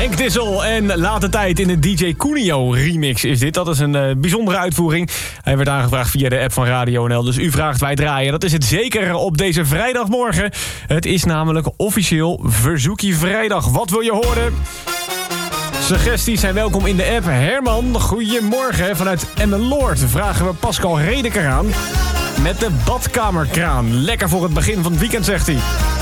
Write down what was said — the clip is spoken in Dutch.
Henk Dissel en Laat de Tijd in de DJ Cuneo remix is dit. Dat is een bijzondere uitvoering. Hij werd aangevraagd via de app van Radio NL. Dus u vraagt, wij draaien. Dat is het zeker op deze vrijdagmorgen. Het is namelijk officieel Verzoekie Vrijdag. Wat wil je horen? Suggesties zijn welkom in de app. Herman, goedemorgen. Vanuit Emmeloord vragen we Pascal Redeker aan met de badkamerkraan. Lekker voor het begin van het weekend, zegt hij.